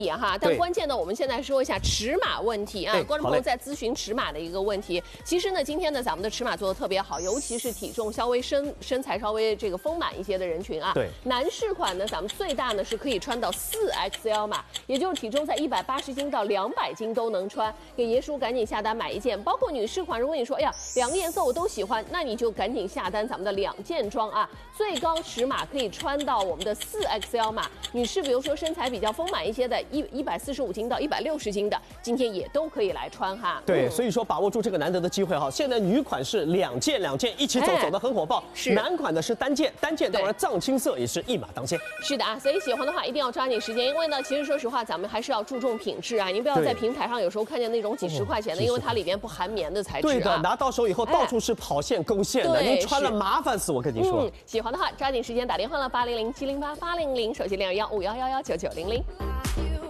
哈，但关键呢，我们现在说一下尺码问题啊。观众朋友在咨询尺码的一个问题。其实呢，今天呢，咱们的尺码做的特别好，尤其是体重稍微身材稍微这个丰满一些的人群啊。 对。 男士款呢，咱们最大呢是可以穿到4XL 码，也就是体重在180斤到200斤都能穿。给爷叔赶紧下单买一件。包括女士款，如果你说哎呀2个颜色我都喜欢，那你就赶紧下单咱们的2件装啊。最高尺码可以穿到我们的4XL 码。女士比如说身材比较丰满一些的。145斤到160斤的，今天也都可以来穿哈。 对，所以说把握住这个难得的机会哈。现在女款是2件一起走，走得很火爆。 是。 男款的是单件当然藏青色也是一马当先。 是的啊，所以喜欢的话一定要抓紧时间，因为呢，其实说实话，咱们还是要注重品质啊。您不要在平台上有时候看见那种几十块钱的，因为它里边不含棉的材质啊。 对的，拿到手以后到处是跑线勾线的，您穿了麻烦死我跟你说。 喜欢的话抓紧时间打电话了，800-708-800，手机021-5111-9900。